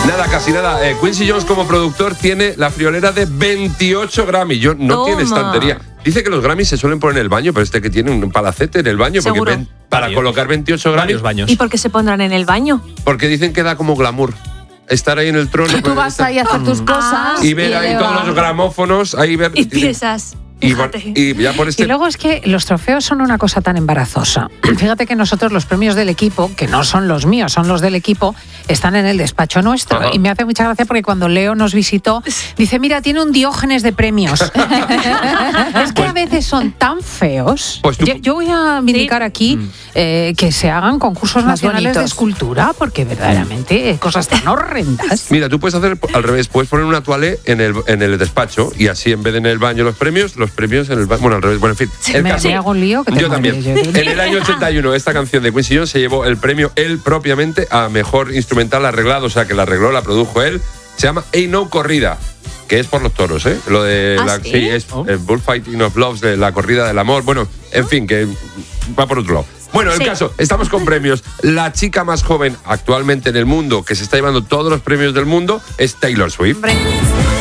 Nada, casi nada. Quincy Jones como productor tiene la friolera de 28 Grammy. No tiene estantería. Dice que los Grammys se suelen poner en el baño, pero que tiene un palacete en el baño. ¿Seguro? Porque para colocar 28 Grammys. Varios baños. ¿Y por qué se pondrán en el baño? Porque dicen que da como glamour. Estar ahí en el trono. Tú vas ahí a hacer tus cosas. Y ver ahí todos los gramófonos. Ahí ver, Y piensas... Y ya por Y luego es que los trofeos son una cosa tan embarazosa. Fíjate que nosotros los premios del equipo, que no son los míos, son los del equipo, están en el despacho nuestro. Ajá. Y me hace mucha gracia porque cuando Leo nos visitó, dice, mira, tiene un Diógenes de premios. Es que a veces son tan feos. Pues tú- Yo voy a indicar aquí que se hagan concursos Más nacionales de bonitos. escultura, porque verdaderamente cosas tan horrendas. Mira, tú puedes hacer al revés, puedes poner una toalé en el despacho y así en vez de en el baño los premios en el baño. Bueno, al revés. Bueno, en fin. El caso, me hago un lío que te yo mueres, también. yo te- En el año 81, esta canción de Quincy Jones se llevó el premio él propiamente a mejor instrumental arreglado, o sea, que la arregló, la produjo él. Se llama Ain't No Corrida, que es por los toros, ¿eh? Lo de ¿Sí? es el Bullfighting of Loves, de la corrida del amor. Bueno, en fin, que va por otro lado. Bueno, el Sí. caso, estamos con premios. La chica más joven actualmente en el mundo, que se está llevando todos los premios del mundo, es Taylor Swift. Hombre.